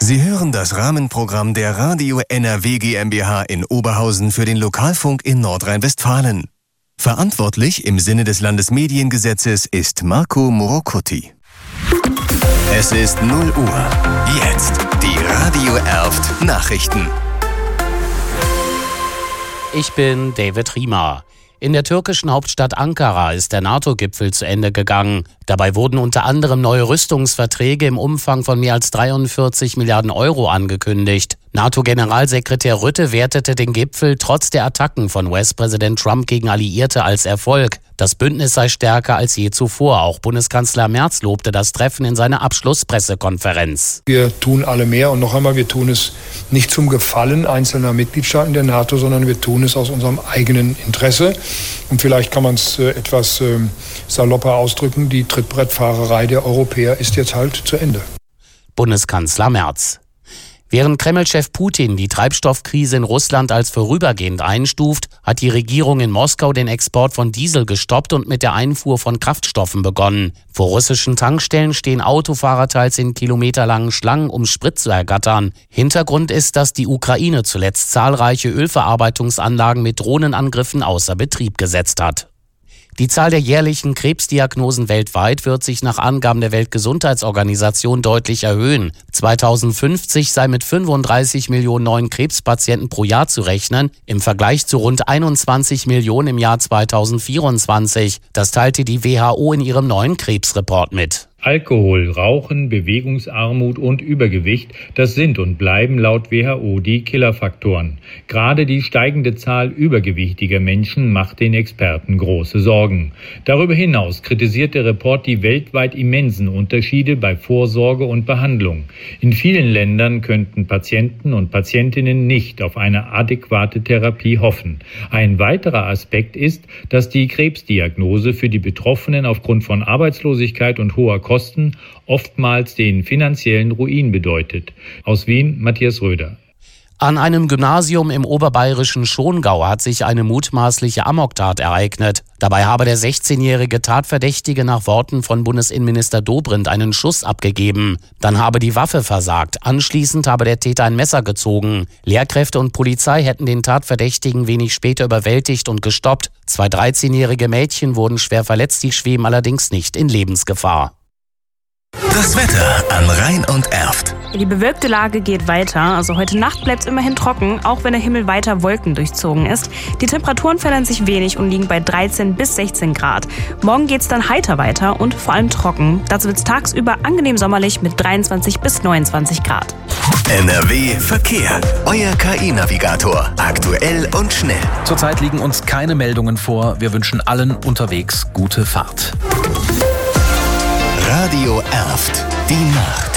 Sie hören das Rahmenprogramm der Radio NRW GmbH in Oberhausen für den Lokalfunk in Nordrhein-Westfalen. Verantwortlich im Sinne des Landesmediengesetzes ist Marco Morocuti. Es ist 0 Uhr. Jetzt die Radio Erft Nachrichten. Ich bin David Riemer. In der türkischen Hauptstadt Ankara ist der NATO-Gipfel zu Ende gegangen. Dabei wurden unter anderem neue Rüstungsverträge im Umfang von mehr als 43 Milliarden Euro angekündigt. NATO-Generalsekretär Rutte wertete den Gipfel trotz der Attacken von US-Präsident Trump gegen Alliierte als Erfolg. Das Bündnis sei stärker als je zuvor. Auch Bundeskanzler Merz lobte das Treffen in seiner Abschlusspressekonferenz. Wir tun alle mehr und noch einmal, wir tun es nicht zum Gefallen einzelner Mitgliedstaaten der NATO, sondern wir tun es aus unserem eigenen Interesse. Und vielleicht kann man es etwas salopper ausdrücken, die Trittbrettfahrerei der Europäer ist jetzt halt zu Ende. Bundeskanzler Merz. Während Kreml-Chef Putin die Treibstoffkrise in Russland als vorübergehend einstuft, hat die Regierung in Moskau den Export von Diesel gestoppt und mit der Einfuhr von Kraftstoffen begonnen. Vor russischen Tankstellen stehen Autofahrer teils in kilometerlangen Schlangen, um Sprit zu ergattern. Hintergrund ist, dass die Ukraine zuletzt zahlreiche Ölverarbeitungsanlagen mit Drohnenangriffen außer Betrieb gesetzt hat. Die Zahl der jährlichen Krebsdiagnosen weltweit wird sich nach Angaben der Weltgesundheitsorganisation deutlich erhöhen. 2050 sei mit 35 Millionen neuen Krebspatienten pro Jahr zu rechnen, im Vergleich zu rund 21 Millionen im Jahr 2024. Das teilte die WHO in ihrem neuen Krebsreport mit. Alkohol, Rauchen, Bewegungsarmut und Übergewicht, das sind und bleiben laut WHO die Killerfaktoren. Gerade die steigende Zahl übergewichtiger Menschen macht den Experten große Sorgen. Darüber hinaus kritisiert der Report die weltweit immensen Unterschiede bei Vorsorge und Behandlung. In vielen Ländern könnten Patienten und Patientinnen nicht auf eine adäquate Therapie hoffen. Ein weiterer Aspekt ist, dass die Krebsdiagnose für die Betroffenen aufgrund von Arbeitslosigkeit und hoher Kosten oftmals den finanziellen Ruin bedeutet. Aus Wien, Matthias Röder. An einem Gymnasium im oberbayerischen Schongau hat sich eine mutmaßliche Amoktat ereignet. Dabei habe der 16-jährige Tatverdächtige nach Worten von Bundesinnenminister Dobrindt einen Schuss abgegeben. Dann habe die Waffe versagt. Anschließend habe der Täter ein Messer gezogen. Lehrkräfte und Polizei hätten den Tatverdächtigen wenig später überwältigt und gestoppt. 2 13-jährige Mädchen wurden schwer verletzt, die schweben allerdings nicht in Lebensgefahr. Das Wetter an Rhein und Erft. Die bewölkte Lage geht weiter. Also heute Nacht bleibt es immerhin trocken, auch wenn der Himmel weiter wolkendurchzogen ist. Die Temperaturen verändern sich wenig und liegen bei 13 bis 16 Grad. Morgen geht es dann heiter weiter und vor allem trocken. Dazu wird es tagsüber angenehm sommerlich mit 23 bis 29 Grad. NRW Verkehr. Euer KI-Navigator. Aktuell und schnell. Zurzeit liegen uns keine Meldungen vor. Wir wünschen allen unterwegs gute Fahrt. Radio Erft. Die Nacht.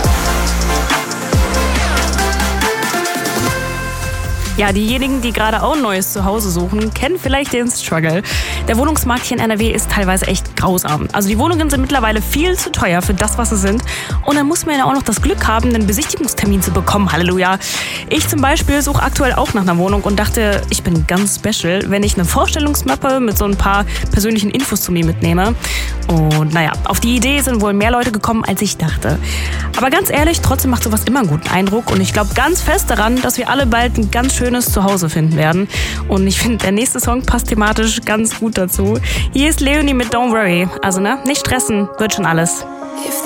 Ja, diejenigen, die gerade auch ein neues Zuhause suchen, kennen vielleicht den Struggle. Der Wohnungsmarkt hier in NRW ist teilweise echt grausam. Also die Wohnungen sind mittlerweile viel zu teuer für das, was sie sind. Und dann muss man ja auch noch das Glück haben, einen Besichtigungstermin zu bekommen. Halleluja. Ich zum Beispiel suche aktuell auch nach einer Wohnung und dachte, ich bin ganz special, wenn ich eine Vorstellungsmappe mit so ein paar persönlichen Infos zu mir mitnehme. Und naja, auf die Idee sind wohl mehr Leute gekommen, als ich dachte. Aber ganz ehrlich, trotzdem macht sowas immer einen guten Eindruck. Und ich glaube ganz fest daran, dass wir alle bald ein ganz schönes Zuhause finden werden. Und ich finde, der nächste Song passt thematisch ganz gut dazu. Hier ist Leonie mit Don't Worry. Also nicht stressen, wird schon alles.